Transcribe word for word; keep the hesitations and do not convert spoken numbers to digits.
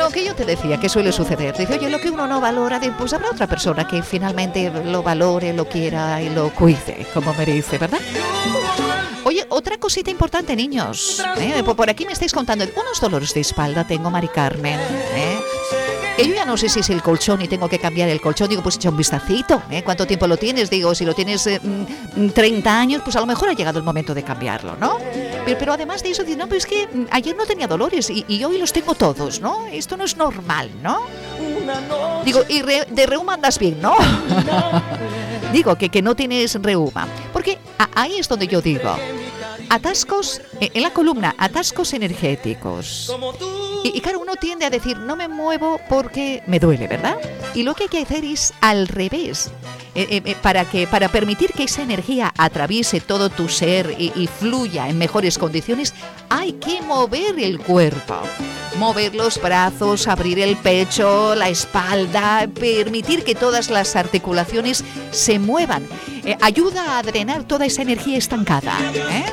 lo que yo te decía, que suele suceder. Dice, oye, lo que uno no valora, pues habrá otra persona que finalmente lo valore, lo quiera y lo cuide, como merece, ¿verdad? Oye, otra cosita importante, niños. ¿eh? Por aquí me estáis contando, unos dolores de espalda tengo, Mari Carmen, ¿eh? Que yo ya no sé si es el colchón y tengo que cambiar el colchón. Digo, pues echa un vistacito, ¿eh? ¿Cuánto tiempo lo tienes? Digo, si lo tienes eh, treinta años, pues a lo mejor ha llegado el momento de cambiarlo, ¿no? Pero, pero además de eso, digo, no, pero es que ayer no tenía dolores y, y hoy los tengo todos, ¿no? Esto no es normal, ¿no? Digo, y re, de reuma andas bien, ¿no? Digo, que, que no tienes reuma. Porque a, ahí es donde yo digo, atascos, eh, en la columna, atascos energéticos. Y, y claro, uno tiende a decir, no me muevo porque me duele, ¿verdad? Y lo que hay que hacer es al revés. Eh, eh, para, que, para permitir que esa energía atraviese todo tu ser y, y fluya en mejores condiciones, hay que mover el cuerpo. Mover los brazos, abrir el pecho, la espalda, permitir que todas las articulaciones se muevan. Eh, ayuda a drenar toda esa energía estancada, ¿eh?